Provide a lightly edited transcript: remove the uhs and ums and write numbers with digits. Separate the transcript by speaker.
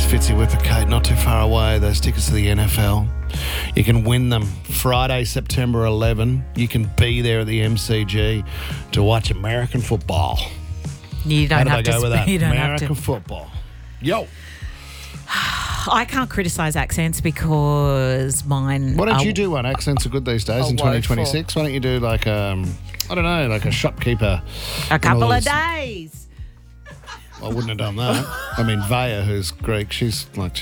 Speaker 1: Fitzy Whippercate, not too far away. Those tickets to the NFL. You can win them Friday, September 11. You can be there at the MCG to watch American football.
Speaker 2: You don't
Speaker 1: How
Speaker 2: have
Speaker 1: did I
Speaker 2: to.
Speaker 1: go with that?
Speaker 2: You don't
Speaker 1: American
Speaker 2: have to.
Speaker 1: football. Yo.
Speaker 2: I can't criticise accents because mine.
Speaker 1: Why don't you do one? Accents are good these days in 2026. Why don't you do like I don't know, like a shopkeeper?
Speaker 2: A couple of days.
Speaker 1: I wouldn't have done that. I mean, Vaya, who's Greek, she's